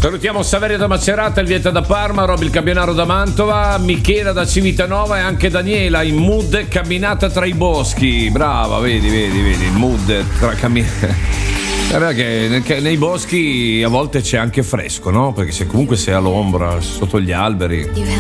Salutiamo Saverio da Macerata, Elvieta da Parma, Roby il Camionaro da Mantova, Michela da Civitanova e anche Daniela in mood camminata tra i boschi. Brava, vedi, il mood tra È vero che nei boschi a volte c'è anche fresco, no? Perché se comunque sei all'ombra, sotto gli alberi,